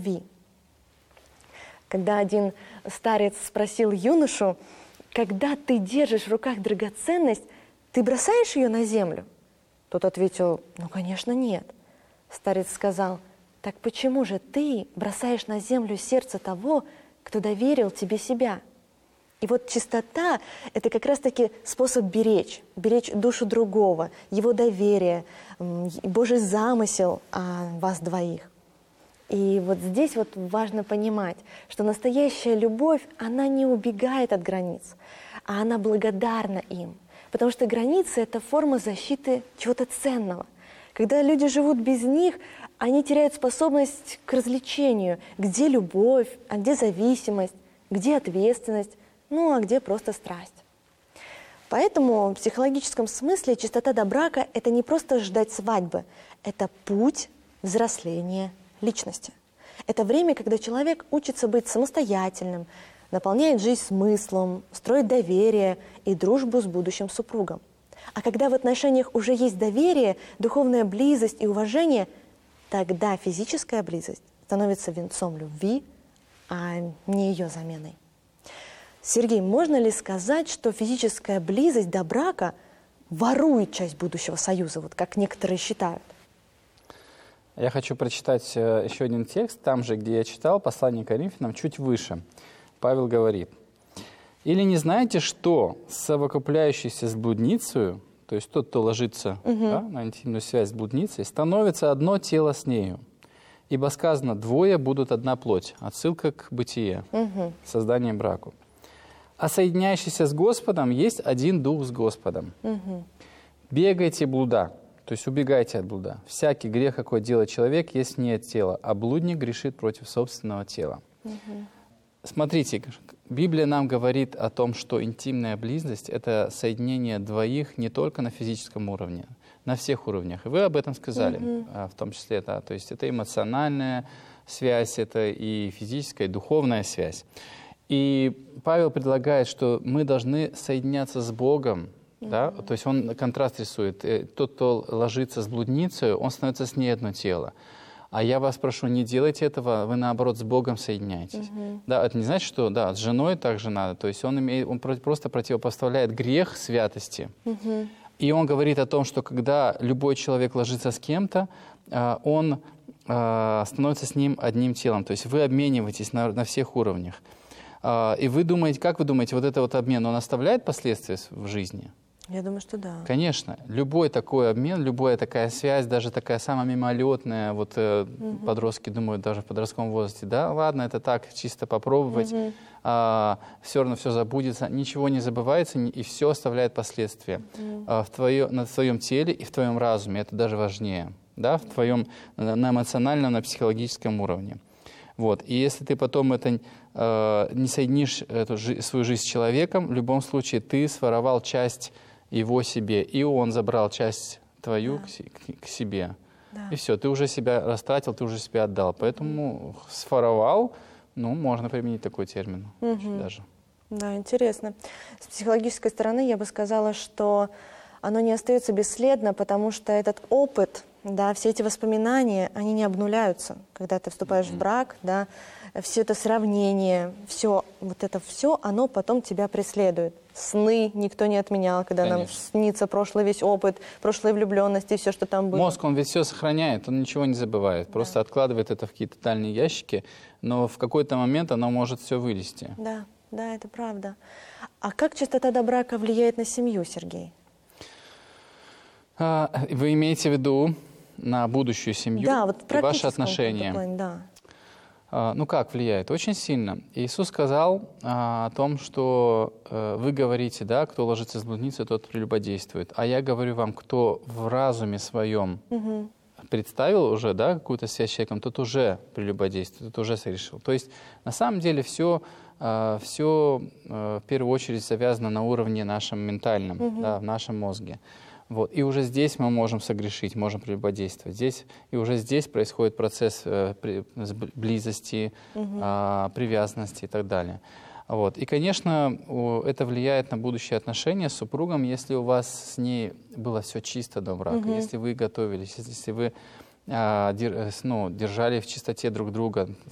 любви. Когда один старец спросил юношу: когда ты держишь в руках драгоценность, ты бросаешь ее на землю? Тот ответил: ну, конечно, нет. Старец сказал: так почему же ты бросаешь на землю сердце того, кто доверил тебе себя? И вот чистота – это как раз-таки способ беречь душу другого, его доверие, Божий замысел о вас двоих. И вот здесь вот важно понимать, что настоящая любовь, она не убегает от границ, а она благодарна им. Потому что границы – это форма защиты чего-то ценного. Когда люди живут без них, они теряют способность к развлечению. Где любовь, а где зависимость, где ответственность, ну а где просто страсть. Поэтому в психологическом смысле чистота до брака – это не просто ждать свадьбы, это путь взросления личности. Это время, когда человек учится быть самостоятельным, наполняет жизнь смыслом, строит доверие и дружбу с будущим супругом. А когда в отношениях уже есть доверие, духовная близость и уважение, тогда физическая близость становится венцом любви, а не ее заменой. Сергей, можно ли сказать, что физическая близость до брака ворует часть будущего союза, вот как некоторые считают? Я хочу прочитать еще один текст, там же, где я читал, послание к Коринфянам, чуть выше. Павел говорит: «Или не знаете, что совокупляющийся с блудницею, то есть тот, кто ложится на интимную связь с блудницей, становится одно тело с нею? Ибо сказано: двое будут одна плоть». Отсылка к Бытие, создание браку. «А соединяющийся с Господом есть один дух с Господом. Бегайте блуда». То есть убегайте от блуда. «Всякий грех, какой делает человек, есть не от тела, а блудник грешит против собственного тела». Смотрите, Библия нам говорит о том, что интимная близость – это соединение двоих не только на физическом уровне, на всех уровнях. И вы об этом сказали, в том числе. Да, то есть это эмоциональная связь, это и физическая, и духовная связь. И Павел предлагает, что мы должны соединяться с Богом. Да? То есть он контраст рисует. Тот, кто ложится с блудницей, он становится с ней одно тело. А я вас прошу, не делайте этого, вы наоборот с Богом соединяетесь. Да, это не значит, что да, с женой также надо. То есть он просто противопоставляет грех святости. И он говорит о том, что когда любой человек ложится с кем-то, он становится с ним одним телом. То есть вы обмениваетесь на всех уровнях. И вы думаете, как вы думаете, вот этот обмен, он оставляет последствия в жизни? Я думаю, что да. Конечно. Любой такой обмен, любая такая связь, даже такая самая мимолетная, вот подростки думают даже в подростковом возрасте, да, ладно, это так, чисто попробовать, все равно все забудется, ничего не забывается, и все оставляет последствия на твоем теле и в твоем разуме, это даже важнее, да, в твоем, на эмоциональном, на психологическом уровне. Вот. И если ты потом это не соединишь свою жизнь с человеком, в любом случае ты своровал часть его себе, и он забрал часть твою к себе. Да. И все, ты уже себя растратил, ты уже себя отдал. Поэтому своровал, ну, можно применить такой термин даже. Да, интересно. С психологической стороны я бы сказала, что оно не остается бесследно, потому что этот опыт, да, все эти воспоминания, они не обнуляются, когда ты вступаешь в брак, да, все это сравнение, все, вот это все, оно потом тебя преследует. Сны никто не отменял, когда нам снится прошлый весь опыт, прошлые влюбленности, все, что там было. Мозг, он ведь все сохраняет, он ничего не забывает, просто откладывает это в какие-то дальние ящики, но в какой-то момент оно может все вылезти. Да, да, это правда. А как чистота до брака влияет на семью, Сергей? Вы имеете в виду на будущую семью, да, вот и ваши отношения? Плане, да. Ну как влияет? Очень сильно. Иисус сказал о том, что вы говорите, да, кто ложится с блудницей, тот прелюбодействует. А я говорю вам, кто в разуме своем представил уже, да, какую-то связь с человеком, тот уже прелюбодействует, тот уже согрешил. То есть на самом деле все в первую очередь завязано на уровне нашем ментальном, да, в нашем мозге. Вот. И уже здесь мы можем согрешить, можем прелюбодействовать. И уже здесь происходит процесс близости, привязанности и так далее. Вот. И, конечно, это влияет на будущие отношения с супругом, если у вас с ней было все чисто до брака, если вы готовились, если вы держали в чистоте друг друга